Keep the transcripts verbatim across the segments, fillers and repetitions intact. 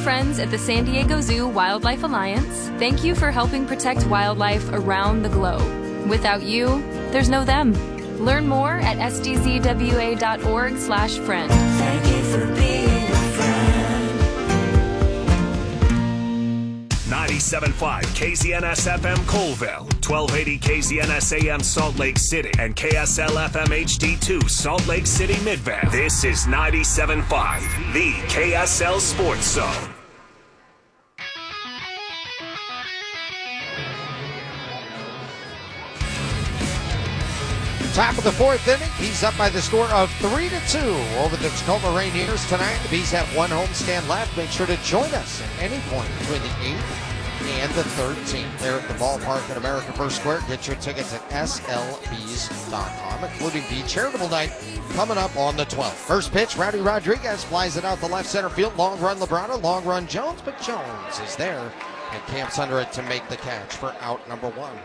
friends at the San Diego Zoo Wildlife Alliance, thank you for helping protect wildlife around the globe. Without you, there's no them. Learn more at s d z w a dot org slash friend. Thank you for being a friend. ninety-seven point five K Z N S F M Colville, twelve eighty K Z N S A M Salt Lake City, and K S L F M H D two Salt Lake City Midvale. This is ninety-seven point five, the K S L Sports Zone. Top of the fourth inning, he's up by the score of three to two over the Tacoma Rainiers tonight. The Bees have one homestand left. Make sure to join us at any point between the eighth and the thirteenth there at the ballpark at America First Square. Get your tickets at S L Bs dot com, including the charitable night coming up on the twelfth. First pitch, Rowdy Rodriguez flies it out the left center field. Long run Labrada, long run Jones, but Jones is there and camps under it to make the catch for out number one.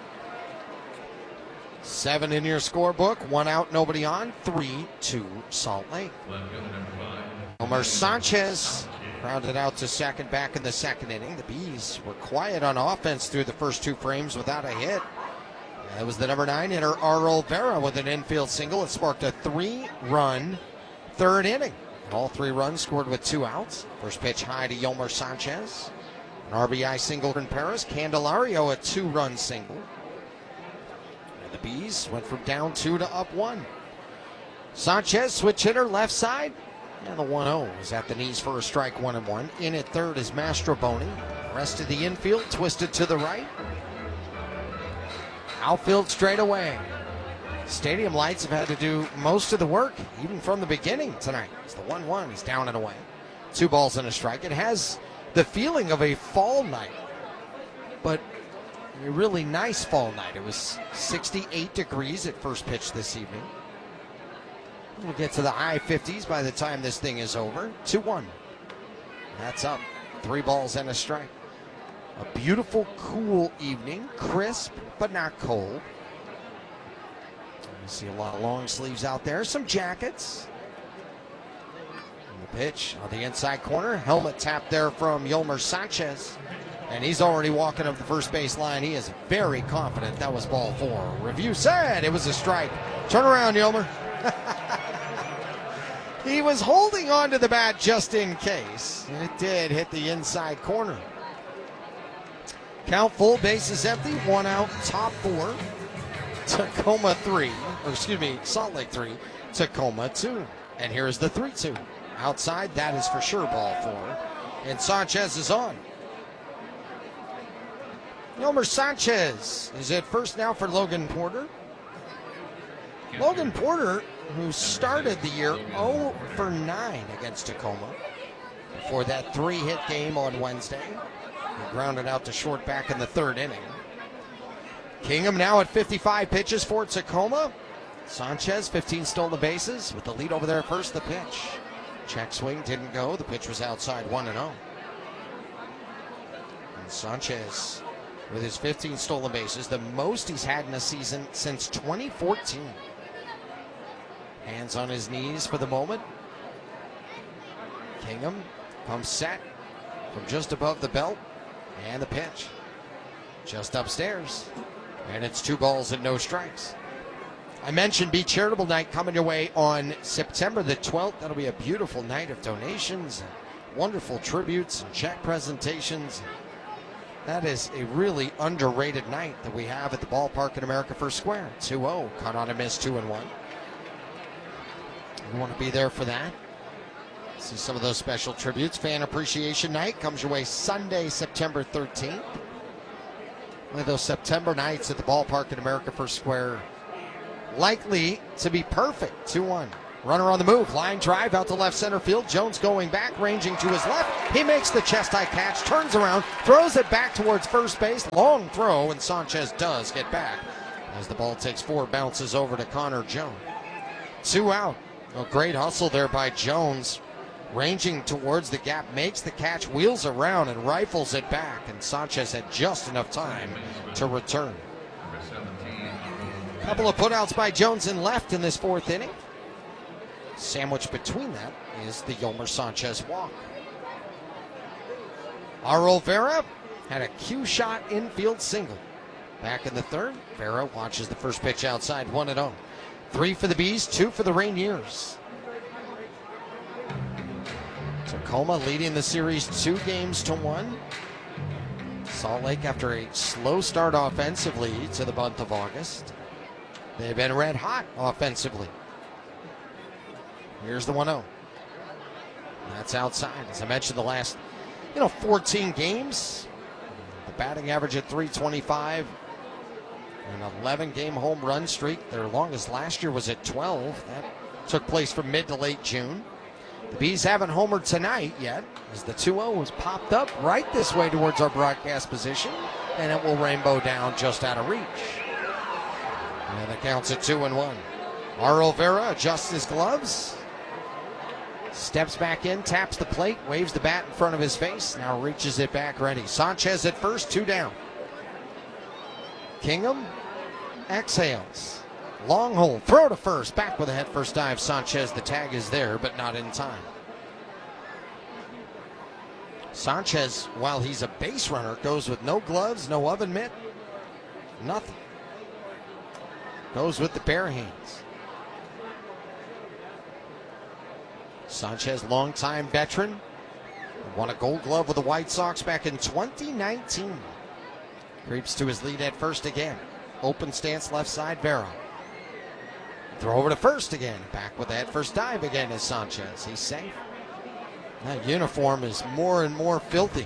Seven in your scorebook, one out, nobody on, three two Salt Lake. Omar Sanchez rounded out to second back in the second inning. The Bees were quiet on offense through the first two frames without a hit. That was the number nine hitter, Arl Vera, with an infield single. It sparked a three-run third inning. All three runs scored with two outs. First pitch high to Yolmer Sanchez. An R B I single in Paris. Candelario, a two-run single. The Bees went from down two to up one. Sanchez, switch hitter, left side. And the one oh is at the knees for a strike, one and one. In at third is Mastroboni. Rest of the infield twisted to the right. Outfield straight away. Stadium lights have had to do most of the work, even from the beginning tonight. It's the one one. He's down and away. Two balls and a strike. It has the feeling of a fall night, but a really nice fall night. It was sixty-eight degrees at first pitch this evening. We'll get to the high fifties by the time this thing is over. two one. That's up. Three balls and a strike. A beautiful, cool evening. Crisp, but not cold. You see a lot of long sleeves out there. Some jackets. And the pitch on the inside corner. Helmet tap there from Yolmer Sanchez. And he's already walking up the first base line. He is very confident that was ball four. Review said it was a strike. Turn around, Yolmer. He was holding on to the bat just in case. It did hit the inside corner. Count full, bases empty, one out, top four. Tacoma three, or excuse me, Salt Lake three, Tacoma two. And here's the three two. Outside, that is for sure ball four. And Sanchez is on. Yolmer Sanchez is at first now for Logan Porter. Logan Porter, who started the year oh for nine against Tacoma before that three-hit game on Wednesday. He grounded out to short back in the third inning. Kingham now at fifty-five pitches for Tacoma. Sanchez, fifteen stolen bases with the lead over there at first. The pitch. Check swing didn't go. The pitch was outside one and oh. And Sanchez with his fifteen stolen bases, the most he's had in a season since twenty fourteen. Hands on his knees for the moment. Kingham comes set from just above the belt. And the pitch. Just upstairs. And it's two balls and no strikes. I mentioned Be Charitable Night coming your way on September the twelfth. That'll be a beautiful night of donations, and wonderful tributes and check presentations. That is a really underrated night that we have at the ballpark at America First Square. two oh, cut on a miss, two and one. You want to be there for that? See some of those special tributes. Fan Appreciation Night comes your way Sunday, September thirteenth. One of those September nights at the ballpark at America First Square likely to be perfect. two one. Runner on the move. Line drive out to left center field. Jones going back, ranging to his left. He makes the chest-high catch, turns around, throws it back towards first base. Long throw, and Sanchez does get back as the ball takes four bounces over to Connor Jones. Two out. A great hustle there by Jones. Ranging towards the gap, makes the catch, wheels around, and rifles it back. And Sanchez had just enough time to return. A couple of putouts by Jones in left in this fourth inning. Sandwiched between that is the Yolmer Sanchez walk. Arol Vera had a cue shot infield single. Back in the third, Vera watches the first pitch outside, one and oh. Three for the Bees, two for the Rainiers. Tacoma leading the series two games to one. Salt Lake, after a slow start offensively to the month of August, they've been red hot offensively. Here's the one oh. That's outside. As I mentioned, the last, you know, fourteen games, the batting average at three twenty-five, an eleven game home run streak. Their longest last year was at twelve. That took place from mid to late June. The Bees haven't homered tonight yet, as the two oh was popped up right this way towards our broadcast position, and it will rainbow down just out of reach. And the count's at two and one. Arol Vera adjusts his gloves, steps back in, taps the plate, waves the bat in front of his face, now reaches it back ready. Sanchez at first, two down. Kingham exhales. Long hold, throw to first, back with a head first dive. Sanchez, the tag is there, but not in time. Sanchez, while he's a base runner, goes with no gloves, no oven mitt, nothing. Goes with the bare hands. Sanchez, longtime veteran, won a Gold Glove with the White Sox back in twenty nineteen. Creeps to his lead at first again. Open stance left side, Vera. Throw over to first again. Back with that first dive again is Sanchez. He's safe. That uniform is more and more filthy.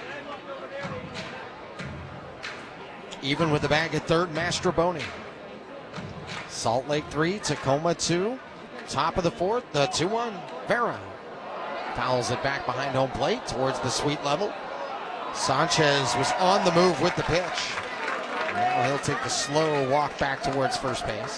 Even with the bag at third, Mastroboni. Salt Lake three, Tacoma two. Top of the fourth, the two one. Vera fouls it back behind home plate towards the sweet level. Sanchez was on the move with the pitch. Now he'll take the slow walk back towards first base.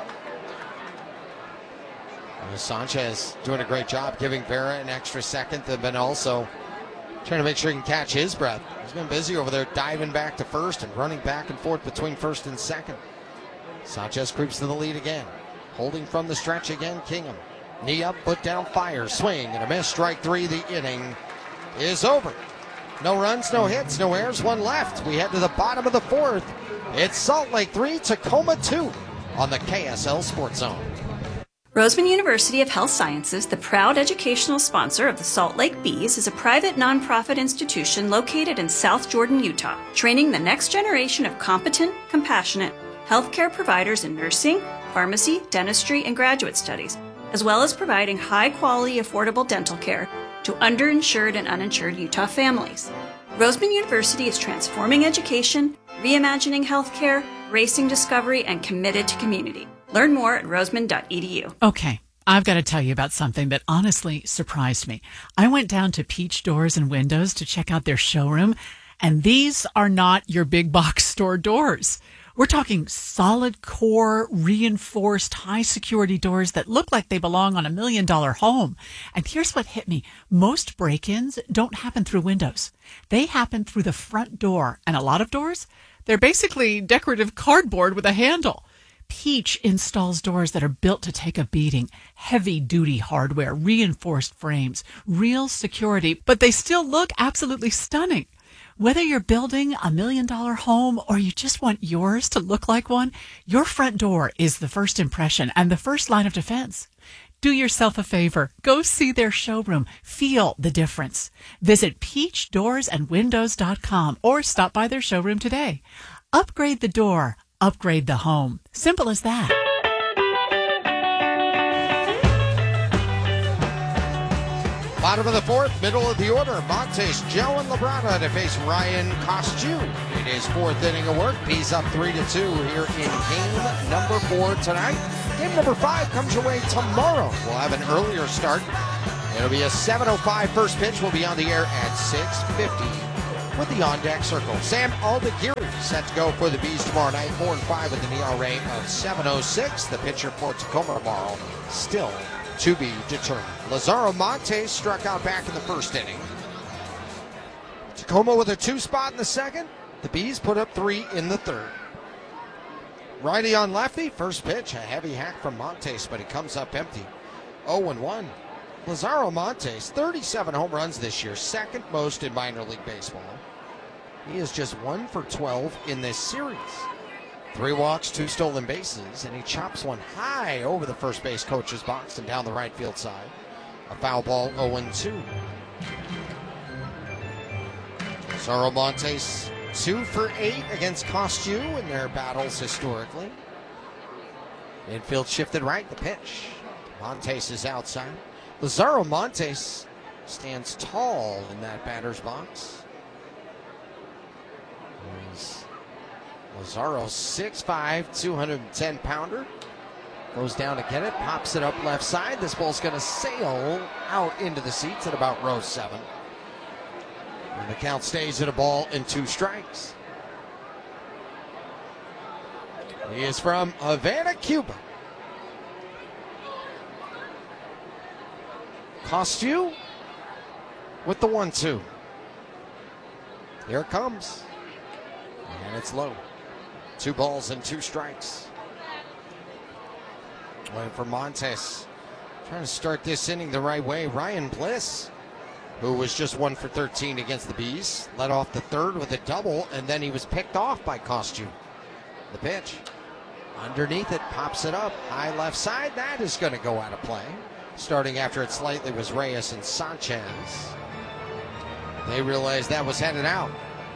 Sanchez doing a great job giving Vera an extra second, and then also trying to make sure he can catch his breath. He's been busy over there diving back to first and running back and forth between first and second. Sanchez creeps to the lead again. Holding from the stretch again, Kingham. Knee up, foot down, fire, swing, and a miss. Strike three. The inning is over. No runs, no hits, no errors, one left. We head to the bottom of the fourth. It's Salt Lake three, Tacoma two on the K S L Sports Zone. Roseman University of Health Sciences, the proud educational sponsor of the Salt Lake Bees, is a private nonprofit institution located in South Jordan, Utah, training the next generation of competent, compassionate healthcare providers in nursing, pharmacy, dentistry, and graduate studies, as well as providing high-quality, affordable dental care to underinsured and uninsured Utah families. Roseman University is transforming education, reimagining healthcare, racing discovery, and committed to community. Learn more at roseman dot e d u. Okay, I've got to tell you about something that honestly surprised me. I went down to Peach Doors and Windows to check out their showroom, and these are not your big box store doors. We're talking solid core, reinforced, high security doors that look like they belong on a million dollar home. And here's what hit me. Most break-ins don't happen through windows. They happen through the front door. And a lot of doors, they're basically decorative cardboard with a handle. Peach installs doors that are built to take a beating. Heavy-duty hardware, reinforced frames, real security, but they still look absolutely stunning. Whether you're building a million-dollar home or you just want yours to look like one, your front door is the first impression and the first line of defense. Do yourself a favor. Go see their showroom. Feel the difference. Visit peach doors and windows dot com or stop by their showroom today. Upgrade the door. Upgrade the home. Simple as that. Bottom of the fourth, middle of the order. Montes, Joe, and Labrada to face Ryan Costu in his fourth inning of work. Bees up three to two here in game number four tonight. Game number five comes your way tomorrow. We'll have an earlier start. It'll be a seven oh five first pitch. We'll be on the air at six fifty with the on-deck circle. Sam Aldagiri set to go for the Bees tomorrow night. four and five with an E R A of seven oh six. The pitcher for Tacoma tomorrow still to be determined. Lazaro Montes struck out back in the first inning. Tacoma with a two spot in the second. The Bees put up three in the third. Righty on lefty. First pitch, a heavy hack from Montes, but it comes up empty. oh and one. Lazaro Montes, thirty-seven home runs this year, second most in minor league baseball. He is just one for twelve in this series. Three walks, two stolen bases, and he chops one high over the first base coach's box and down the right field side. A foul ball, oh and two. Lazaro Montes, two for eight against Costu in their battles historically. Infield shifted right, the pitch. Montes is outside. Lazaro Montes stands tall in that batter's box. He's Lazaro, six five, two hundred ten pounder. Goes down to get it, pops it up left side. This ball's going to sail out into the seats at about row seven. And the count stays at a ball and two strikes. He is from Havana, Cuba. Costu with the one two. Here it comes. And it's low. Two balls and two strikes. Waiting for Montes. Trying to start this inning the right way. Ryan Bliss, who was just one for thirteen against the Bees, led off the third with a double, and then he was picked off by Costu. The pitch. Underneath it, pops it up. High left side. That is going to go out of play. Starting after it slightly was Reyes and Sanchez. They realized that was headed out.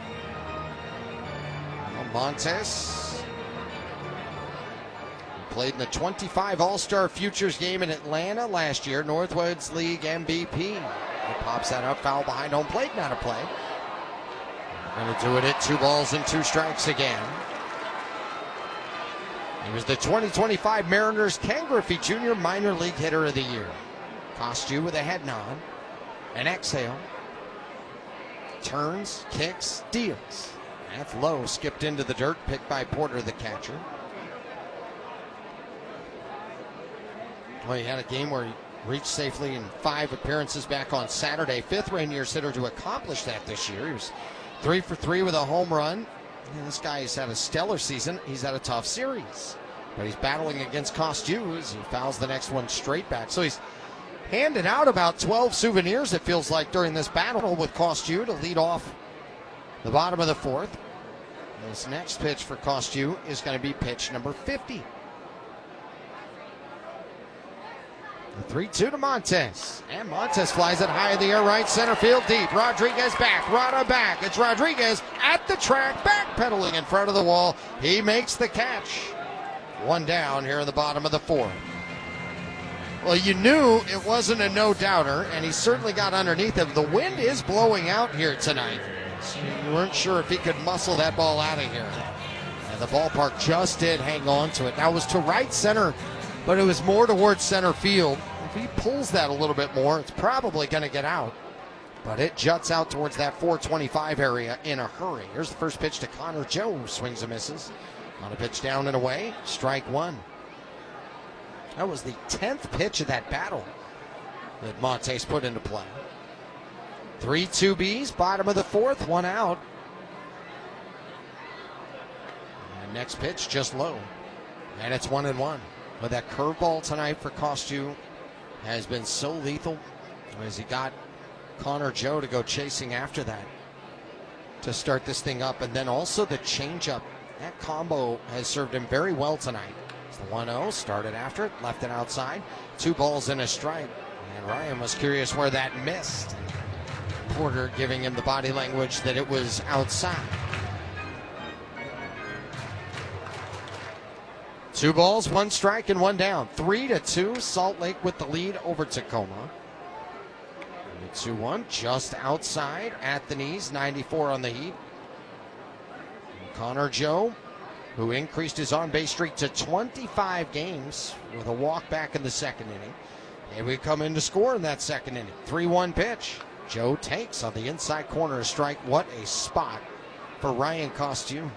Well, Montes played in the twenty-five All-Star Futures game in Atlanta last year, Northwoods League M V P. He pops that up, foul behind home plate, not a play. Going to do it at two balls and two strikes again. He was the twenty twenty-five Mariners Ken Griffey Junior Minor League Hitter of the Year. Costu with a head nod, an exhale, turns, kicks, deals. That's low, skipped into the dirt, picked by Porter, the catcher. Well, he had a game where he reached safely in five appearances back on Saturday. Fifth Rainiers hitter to accomplish that this year. He was three for three with a home run. And this guy has had a stellar season. He's had a tough series. But he's battling against Costu as he fouls the next one straight back. So he's handed out about twelve souvenirs, it feels like, during this battle with Costu to lead off the bottom of the fourth. This next pitch for Costu is going to be pitch number fifty. three two to Montes. And Montes flies it high in the air, right center field deep. Rodriguez back, Rada back. It's Rodriguez at the track, backpedaling in front of the wall. He makes the catch. One down here in the bottom of the fourth. Well, you knew it wasn't a no-doubter, and he certainly got underneath him. The wind is blowing out here tonight, so you weren't sure if he could muscle that ball out of here. And the ballpark just did hang on to it. That was to right center, but it was more towards center field. If he pulls that a little bit more, it's probably going to get out. But it juts out towards that four twenty-five area in a hurry. Here's the first pitch to Connor Joe, who swings and misses. On a pitch down and away, strike one. That was the tenth pitch of that battle that Montes put into play. three two Bs, bottom of the fourth, one out. And next pitch just low. And it's one and one. But that curveball tonight for Costu has been so lethal as he got Connor Joe to go chasing after that to start this thing up. And then also the changeup. That combo has served him very well tonight. It's the one oh, started after it, left it outside. Two balls and a strike. And Ryan was curious where that missed. Porter giving him the body language that it was outside. Two balls, one strike, and one down. Three to two, Salt Lake with the lead over Tacoma. two one, just outside at the knees, ninety-four on the Heat. Connor Joe, who increased his on-base streak to twenty-five games with a walk back in the second inning. And we come in to score in that second inning. three one pitch. Joe takes on the inside corner a strike. What a spot for Ryan Costu.